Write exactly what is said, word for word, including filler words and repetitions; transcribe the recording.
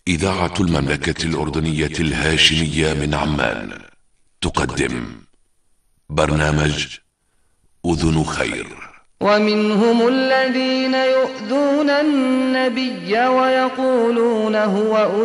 إذاعة المملكة الأردنية الهاشمية من عمان تقدم برنامج أذن خير. ومنهم الذين يؤذون النبي ويقولون هو